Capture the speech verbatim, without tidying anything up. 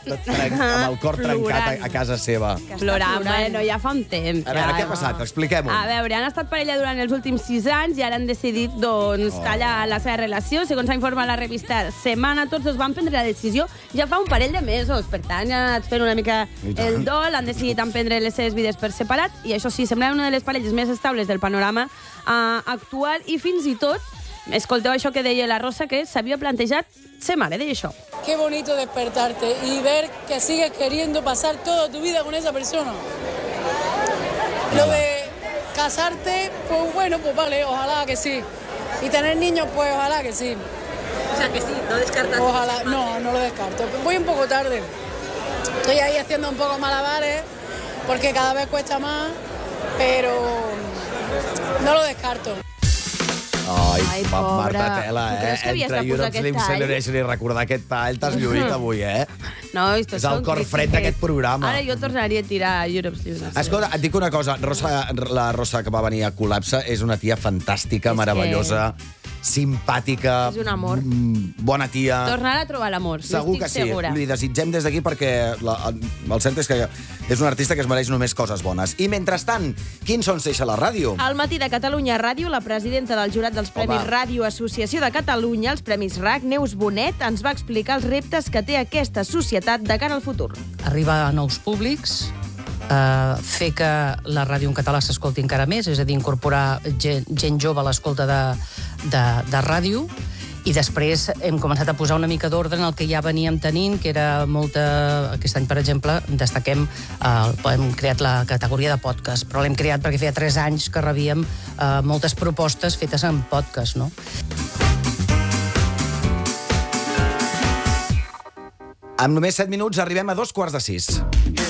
trenc, amb el cor trencat a, a casa seva. Plorant, bueno, ja fa un temps. A veure, què ha passat? Expliquem-ho. A veure, han estat parella durant els últims sis anys i ara han decidit, doncs, Oh. tallar la seva relació. Segons ha informat la revista Setmana, tots dos van prendre la decisió ja fa un parell de mesos. Per tant, ja han anat fent una mica I tant. el dol, han decidit emprendre les seves vides per separat i això sí, sembla una de les parelles més estables del panorama uh, actual i fins i tot, escolteu això que deia la Rosa, que s'havia plantejat ser mare, deia això. Qué bonito despertarte y ver que sigues queriendo pasar toda tu vida con esa persona. Lo de casarte, pues bueno, pues vale, ojalá que sí. Y tener niños, pues ojalá que sí. O sea que sí, no descartas. Ojalá, no, no lo descarto. Voy un poco tarde. Estoy ahí haciendo un poco malabares, porque cada vez cuesta más, pero no lo descarto. Ai, Ai, ma- pobra. Marta Tela, Tu eh? creus que havies de Entre posar Europe aquest Slim tall? Celebration i recordar aquest tall, t'has lluït avui, eh? No, esto És el cor fred d'aquest programa. Ara jo tornaria a tirar a Europe Slim. Escolta, et dic una cosa. Rosa, la Rosa que va venir a Col·lapse és una tia fantàstica, És meravellosa, simpàtica, És un amor. mm, bona tia. Tornarà a trobar l'amor, Segur n'estic que sí. segura. Li desitgem des d'aquí perquè la, el cert és que és un artista que es mereix només coses bones. I mentrestant, quins són Seix a la ràdio? Al matí de Catalunya Ràdio, la presidenta del jurat dels Premis Home. Ràdio Associació de Catalunya, els Premis R A C, Neus Bonet, ens va explicar els reptes que té aquesta societat de cara al futur. Arribar a nous públics, eh, fer que la ràdio en català s'escolti encara més, és a dir, incorporar gent, gent jove a l'escolta de, de, de ràdio, i després hem començat a posar una mica d'ordre en el que ja veníem tenint, que era molta... Aquest any, per exemple, destaquem, eh, hem creat la categoria de podcast, però l'hem creat perquè feia tres anys que rebíem eh, moltes propostes fetes en podcast, no? Amb només set minuts arribem a dos quarts de sis.